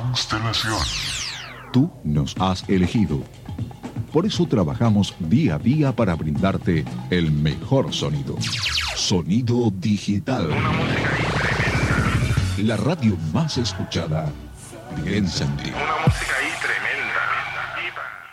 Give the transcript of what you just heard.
Constelación. Tú nos has elegido. Por eso trabajamos día a día para brindarte el mejor sonido. Sonido digital. Una música ahí tremenda. La radio más escuchada. Piensa en ti. Una música ahí tremenda.